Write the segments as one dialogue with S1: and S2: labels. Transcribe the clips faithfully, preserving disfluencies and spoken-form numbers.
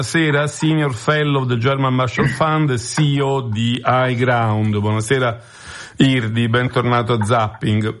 S1: Buonasera, Senior Fellow del German Marshall Fund e C E O di iGround. Buonasera Irdi, bentornato a Zapping.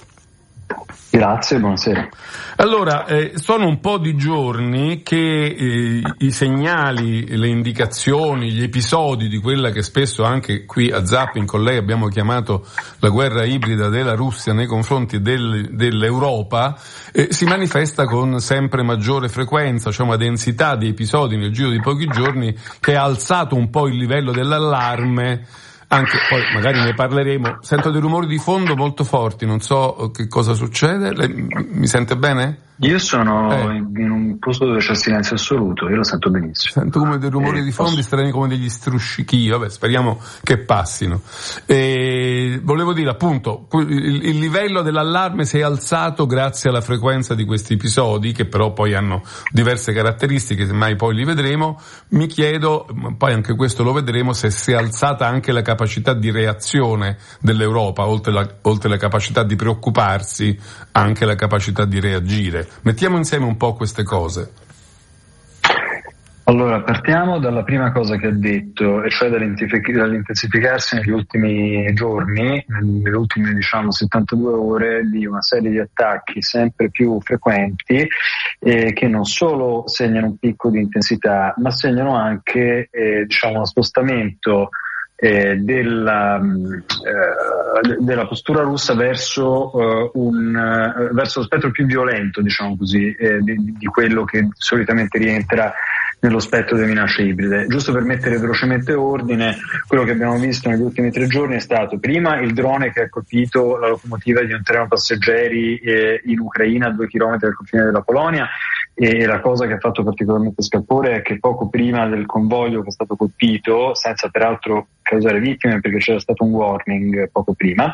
S2: Grazie, buonasera.
S1: Allora, eh, sono un po' di giorni che eh, i segnali, le indicazioni, gli episodi di quella che spesso anche qui a Zapping con lei abbiamo chiamato la guerra ibrida della Russia nei confronti del, dell'Europa, eh, si manifesta con sempre maggiore frequenza, cioè una densità di episodi nel giro di pochi giorni che ha alzato un po' il livello dell'allarme. Anche poi magari ne parleremo. Sento dei rumori di fondo molto forti, non so che cosa succede. Lei mi sente bene?
S2: Io sono eh. in un posto dove c'è silenzio assoluto, io lo sento benissimo.
S1: Sento come dei rumori eh, di fondo, strani come degli struscichi, vabbè, speriamo che passino. E volevo dire appunto, il, il livello dell'allarme si è alzato grazie alla frequenza di questi episodi, che però poi hanno diverse caratteristiche, semmai poi li vedremo. Mi chiedo, ma poi anche questo lo vedremo, se si è alzata anche la capacità di reazione dell'Europa, oltre la, oltre la capacità di preoccuparsi, anche la capacità di reagire. Mettiamo insieme un po' queste cose.
S2: Allora, partiamo dalla prima cosa che ha detto, e cioè dall'intensificarsi negli ultimi giorni, nelle ultime diciamo settantadue ore, di una serie di attacchi sempre più frequenti eh, che non solo segnano un picco di intensità, ma segnano anche eh, diciamo uno spostamento Eh, della, eh, della postura russa verso eh, un eh, verso lo spettro più violento, diciamo così, eh, di, di quello che solitamente rientra nello spettro delle minacce ibride. Giusto per mettere velocemente ordine, quello che abbiamo visto negli ultimi tre giorni è stato prima il drone che ha colpito la locomotiva di un treno passeggeri eh, in Ucraina a due chilometri dal confine della Polonia, e la cosa che ha fatto particolarmente scalpore è che poco prima del convoglio che è stato colpito, senza peraltro causare vittime perché c'era stato un warning poco prima,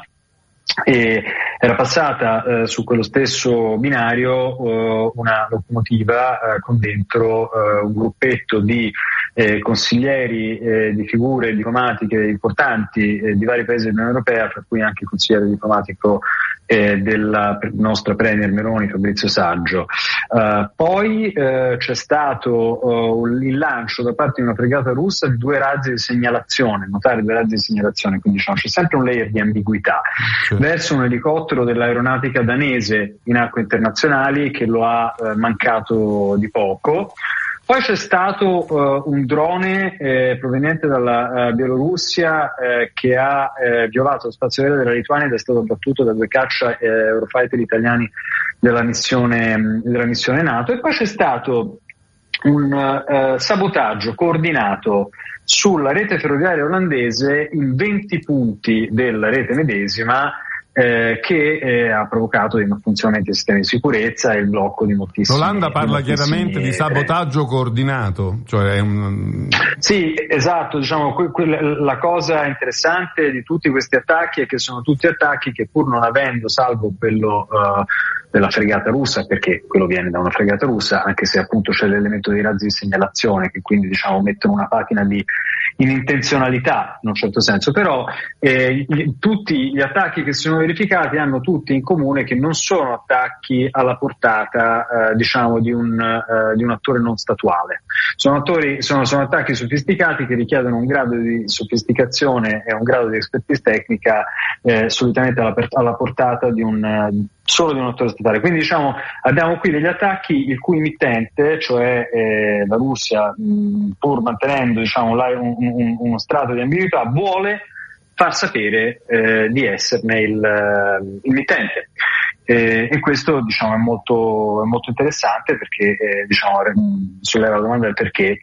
S2: e era passata eh, su quello stesso binario eh, una locomotiva eh, con dentro eh, un gruppetto di eh, consiglieri eh, di figure diplomatiche importanti eh, di vari paesi dell'Unione Europea, tra cui anche il consigliere diplomatico eh, della nostra premier Meloni, Fabrizio Saggio. Uh, poi uh, c'è stato uh, il lancio da parte di una fregata russa di due razzi di segnalazione, notare due razzi di segnalazione, quindi diciamo c'è sempre un layer di ambiguità, sì, verso un elicottero dell'aeronautica danese in acque internazionali che lo ha uh, mancato di poco. Poi c'è stato uh, un drone eh, proveniente dalla uh, Bielorussia eh, che ha eh, violato lo spazio aereo della Lituania ed è stato abbattuto da due caccia eh, Eurofighter italiani della missione, della missione NATO. E poi c'è stato un uh, sabotaggio coordinato sulla rete ferroviaria olandese in venti punti della rete medesima, Eh, che eh, ha provocato dei malfunzionamenti dei sistemi di sicurezza e il blocco di moltissimi.
S1: L'Olanda parla chiaramente di sabotaggio coordinato, cioè un...
S2: Sì, esatto, diciamo que- que- la cosa interessante di tutti questi attacchi è che sono tutti attacchi che, pur non avendo, salvo quello uh, della fregata russa, perché quello viene da una fregata russa, anche se appunto c'è l'elemento dei razzi di segnalazione che quindi diciamo mettono una patina di inintenzionalità in un certo senso, però eh, gli, tutti gli attacchi che si sono verificati hanno tutti in comune che non sono attacchi alla portata eh, diciamo di un, eh, di un attore non statuale. Sono, attori, sono, sono attacchi sofisticati che richiedono un grado di sofisticazione e un grado di expertise tecnica eh, solitamente alla, alla portata di un eh, solo di un attore statale. Quindi diciamo abbiamo qui degli attacchi il cui mittente, cioè eh, la Russia, mh, pur mantenendo diciamo là, un, un, uno strato di ambiguità, vuole far sapere eh, di esserne il, il mittente. Eh, e questo diciamo è molto, è molto interessante perché eh, diciamo solleva la domanda del perché.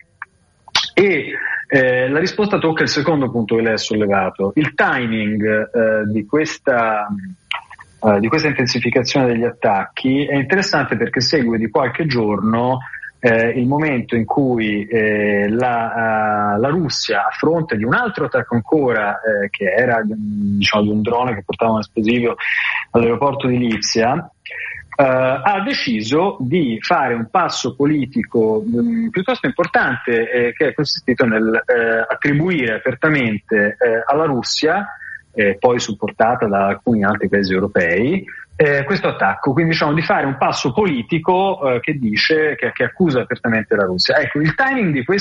S2: E eh, la risposta tocca il secondo punto che lei ha sollevato, il timing eh, di questa Uh, di questa intensificazione degli attacchi. È interessante perché segue di qualche giorno eh, il momento in cui eh, la, uh, la Russia, a fronte di un altro attacco ancora eh, che era diciamo di un drone che portava un esplosivo all'aeroporto di Lipsia, Uh, ha deciso di fare un passo politico mh, piuttosto importante eh, che è consistito nel eh, attribuire apertamente eh, alla Russia, Eh, poi supportata da alcuni altri paesi europei, eh, questo attacco, quindi diciamo di fare un passo politico eh, che dice che, che accusa apertamente la Russia. Ecco, il timing di